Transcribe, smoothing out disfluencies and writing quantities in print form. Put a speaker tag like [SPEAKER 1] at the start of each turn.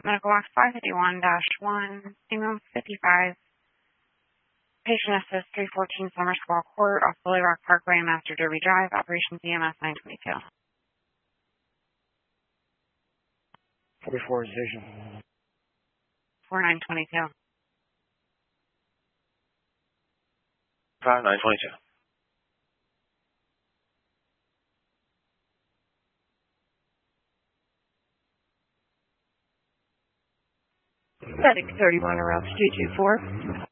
[SPEAKER 1] Medical Box 551-1, Female 55, Patient Assist 314 Summer Squall Court, off Bully Rock Parkway, Master Derby Drive, Operations EMS 922.
[SPEAKER 2] 44 Station.
[SPEAKER 1] 4922.
[SPEAKER 3] 5922.
[SPEAKER 4] Medic 31 around 224.